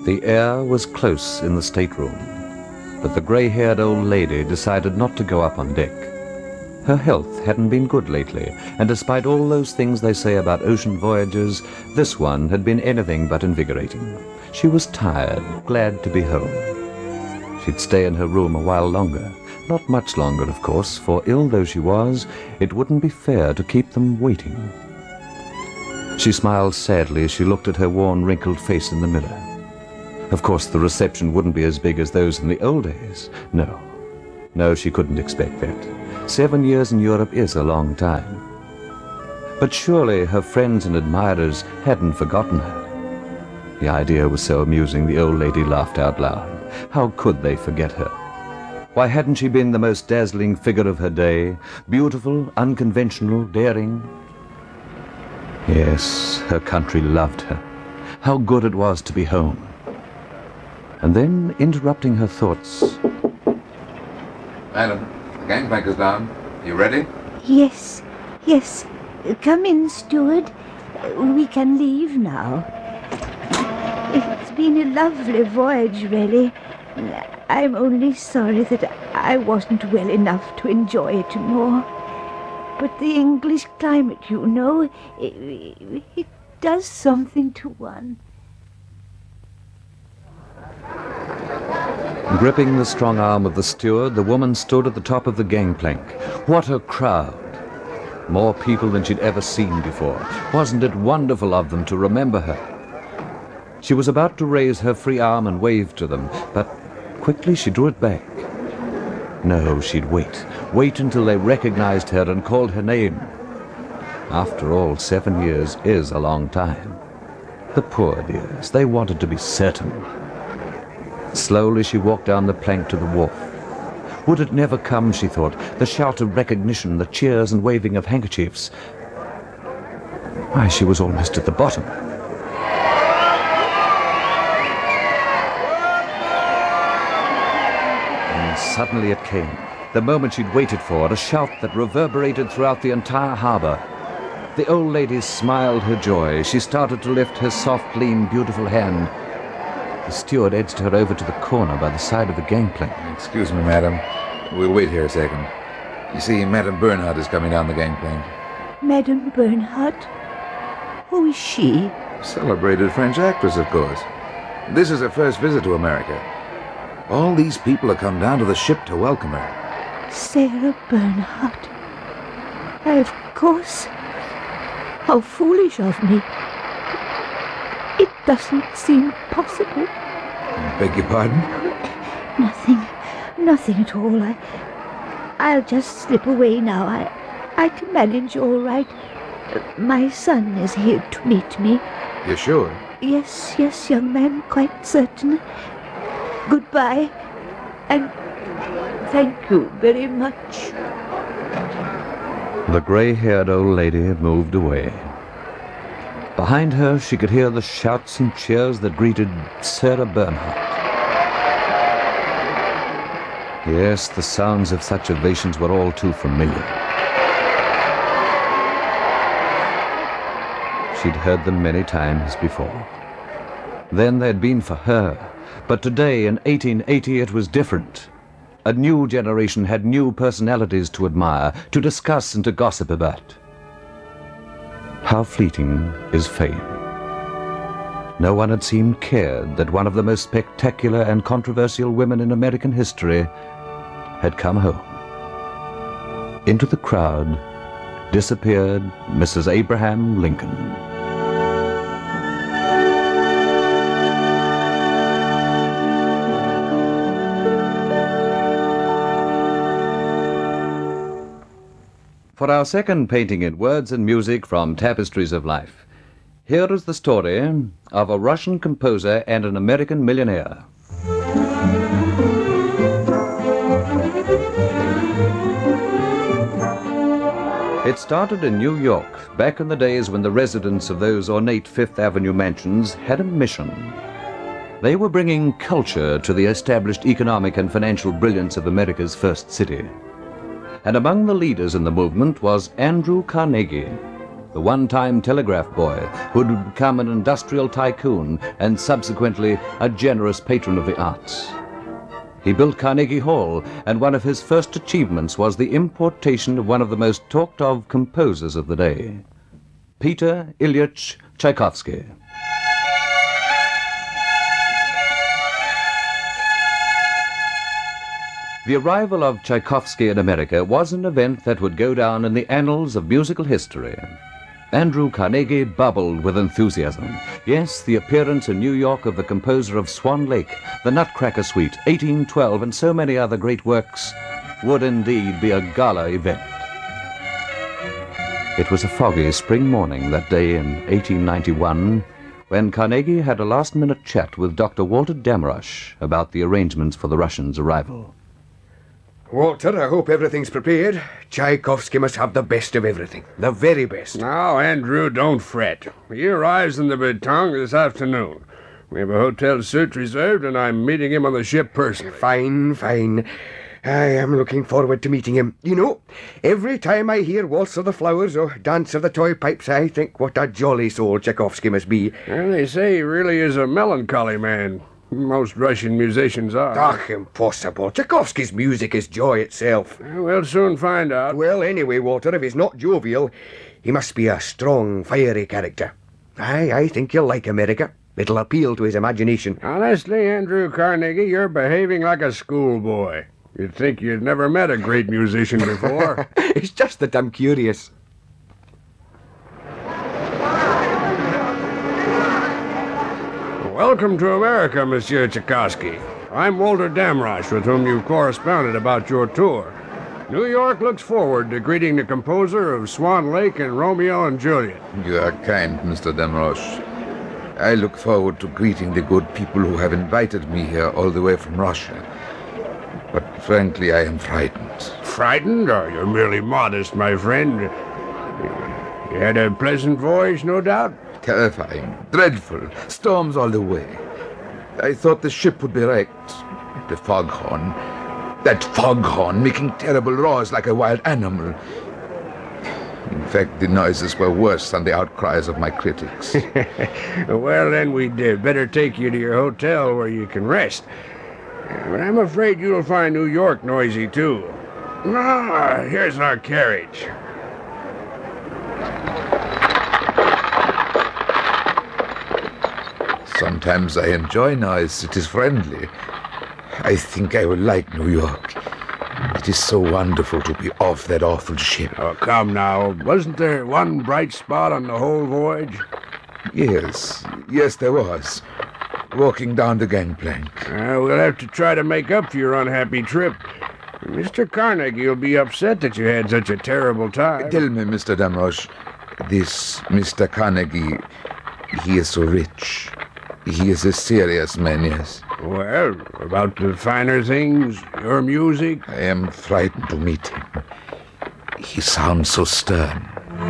The air was close in the stateroom, but the grey-haired old lady decided not to go up on deck. Her health hadn't been good lately, and despite all those things they say about ocean voyages, this one had been anything but invigorating. She was tired, glad to be home. She'd stay in her room a while longer. Not much longer, of course, for ill though she was, it wouldn't be fair to keep them waiting. She smiled sadly as she looked at her worn, wrinkled face in the mirror. Of course, the reception wouldn't be as big as those in the old days. No, she couldn't expect that. 7 years in Europe is a long time. But surely her friends and admirers hadn't forgotten her. The idea was so amusing, the old lady laughed out loud. How could they forget her? Why hadn't she been the most dazzling figure of her day? Beautiful, unconventional, daring? Yes, her country loved her. How good it was to be home. And then, interrupting her thoughts... Madam, the gangplank is down. You ready? Yes. Come in, steward. We can leave now. It's been a lovely voyage, really. I'm only sorry that I wasn't well enough to enjoy it more. But the English climate, you know, it does something to one. Gripping the strong arm of the steward, the woman stood at the top of the gangplank. What a crowd! More people than she'd ever seen before. Wasn't it wonderful of them to remember her? She was about to raise her free arm and wave to them, but quickly she drew it back. No, she'd wait until they recognized her and called her name. After all, 7 years is a long time. The poor dears, they wanted to be certain. Slowly she walked down the plank to the wharf. Would it never come, she thought, the shout of recognition, the cheers and waving of handkerchiefs? Why, she was almost at the bottom. And suddenly it came, the moment she'd waited for, a shout that reverberated throughout the entire harbor. The old lady smiled her joy. She started to lift her soft, lean, beautiful hand. The steward edged her over to the corner by the side of the gangplank. Excuse me, madam. We'll wait here a second. You see, Madame Bernhardt is coming down the gangplank. Madame Bernhardt? Who is she? Celebrated French actress, of course. This is her first visit to America. All these people have come down to the ship to welcome her. Sarah Bernhardt. Of course. How foolish of me. It doesn't seem possible. Beg your pardon? Nothing at all. I'll just slip away now. I can manage all right. My son is here to meet me. You're sure? Yes, young man, quite certain. Goodbye, and thank you very much. The grey-haired old lady moved away. Behind her, she could hear the shouts and cheers that greeted Sarah Bernhardt. Yes, the sounds of such ovations were all too familiar. She'd heard them many times before. Then they'd been for her, but today, in 1880, it was different. A new generation had new personalities to admire, to discuss and to gossip about. How fleeting is fame. No one had seemed cared that one of the most spectacular and controversial women in American history had come home. Into the crowd disappeared Mrs. Abraham Lincoln. For our second painting in words and music from Tapestries of Life, here is the story of a Russian composer and an American millionaire. It started in New York, back in the days when the residents of those ornate Fifth Avenue mansions had a mission. They were bringing culture to the established economic and financial brilliance of America's first city. And among the leaders in the movement was Andrew Carnegie. the one-time telegraph boy who would become an industrial tycoon and subsequently a generous patron of the arts. He built Carnegie Hall, and one of his first achievements was the importation of one of the most talked-of composers of the day, Peter Ilyich Tchaikovsky. The arrival of Tchaikovsky in America was an event that would go down in the annals of musical history. Andrew Carnegie bubbled with enthusiasm. Yes, the appearance in New York of the composer of Swan Lake, the Nutcracker Suite, 1812, and so many other great works would indeed be a gala event. It was a foggy spring morning that day in 1891 when Carnegie had a last-minute chat with Dr. Walter Damrosch about the arrangements for the Russians' arrival. Walter, I hope everything's prepared. Tchaikovsky must have the best of everything. The very best. Now, Andrew, don't fret. He arrives in the Betong this afternoon. We have a hotel suite reserved, and I'm meeting him on the ship personally. Fine, fine. I am looking forward to meeting him. You know, every time I hear Waltz of the Flowers or Dance of the Toy Pipes, I think what a jolly soul Tchaikovsky must be. Well, they say he really is a melancholy man. Most Russian musicians are. Ach, impossible. Tchaikovsky's music is joy itself. We'll soon find out. Well, anyway, Walter, if he's not jovial, he must be a strong, fiery character. I think he'll like America. It'll appeal to his imagination. Honestly, Andrew Carnegie, you're behaving like a schoolboy. You'd think you'd never met a great musician before. It's just that I'm curious. Welcome to America, Monsieur Tchaikovsky. I'm Walter Damrosch, with whom you've corresponded about your tour. New York looks forward to greeting the composer of Swan Lake and Romeo and Juliet. You are kind, Mr. Damrosch. I look forward to greeting the good people who have invited me here all the way from Russia. But frankly, I am frightened. Frightened? Oh, you're merely modest, my friend. You had a pleasant voyage, no doubt? Terrifying, dreadful, storms all the way. I thought the ship would be wrecked. The foghorn, that foghorn making terrible roars like a wild animal. In fact, the noises were worse than the outcries of my critics. Well, then we'd better take you to your hotel where you can rest. But I'm afraid you'll find New York noisy, too. Ah, here's our carriage. Sometimes I enjoy noise. It is friendly. I think I will like New York. It is so wonderful to be off that awful ship. Oh, come now. Wasn't there one bright spot on the whole voyage? Yes, there was. Walking down the gangplank. We'll have to try to make up for your unhappy trip. Mr. Carnegie will be upset that you had such a terrible time. Tell me, Mr. Damrosch, this Mr. Carnegie, he is so rich. He is a serious man, yes. Well, about the finer things, your music? I am frightened to meet him. He sounds so stern.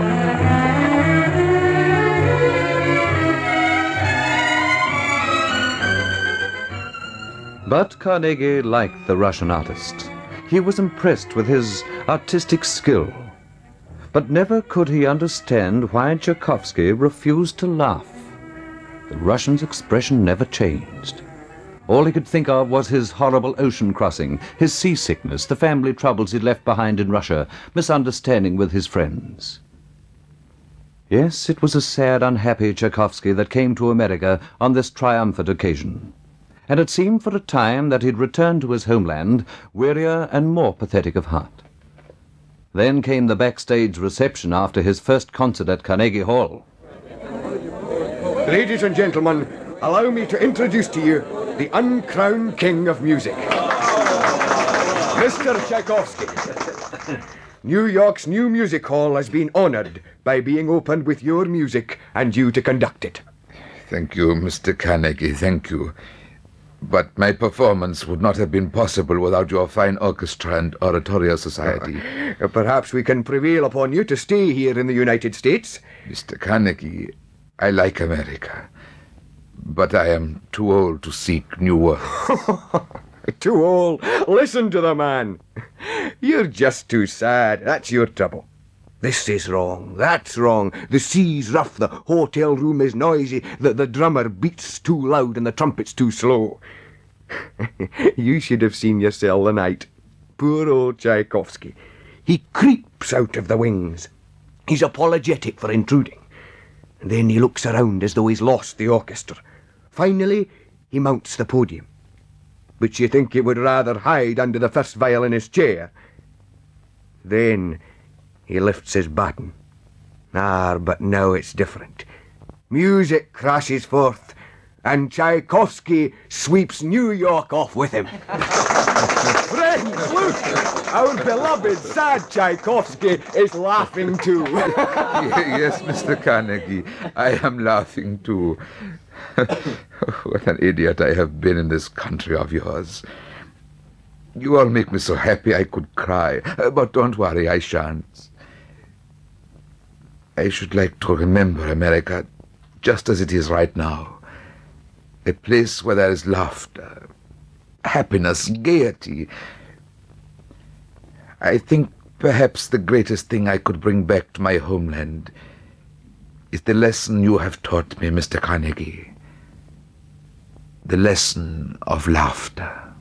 But Carnegie liked the Russian artist. He was impressed with his artistic skill. But never could he understand why Tchaikovsky refused to laugh. The Russian's expression never changed. All he could think of was his horrible ocean crossing, his seasickness, the family troubles he'd left behind in Russia, misunderstanding with his friends. Yes, it was a sad, unhappy Tchaikovsky that came to America on this triumphant occasion. And it seemed for a time that he'd returned to his homeland, wearier and more pathetic of heart. Then came the backstage reception after his first concert at Carnegie Hall. Ladies and gentlemen, allow me to introduce to you the uncrowned king of music, Mr. Tchaikovsky. New York's new music hall has been honored by being opened with your music and you to conduct it. Thank you, Mr. Carnegie, thank you. But my performance would not have been possible without your fine orchestra and oratorio society. Perhaps we can prevail upon you to stay here in the United States. Mr. Carnegie, I like America, but I am too old to seek new work. Too old? Listen to the man. You're just too sad. That's your trouble. This is wrong, that's wrong. The sea's rough, the hotel room is noisy, the drummer beats too loud and the trumpet's too slow. You should have seen yourself the night. Poor old Tchaikovsky. He creeps out of the wings. He's apologetic for intruding. And then he looks around as though he's lost the orchestra. Finally, he mounts the podium. But you think he would rather hide under the first violinist's chair. Then he lifts his baton. But now it's different. Music crashes forth, and Tchaikovsky sweeps New York off with him. Friends, look! Our beloved, sad Tchaikovsky is laughing too. Yes, Mr. Carnegie, I am laughing too. What an idiot I have been in this country of yours. You all make me so happy I could cry, but don't worry, I shan't. I should like to remember America just as it is right now. A place where there is laughter, happiness, gaiety. I think perhaps the greatest thing I could bring back to my homeland is the lesson you have taught me, Mr. Carnegie. The lesson of laughter.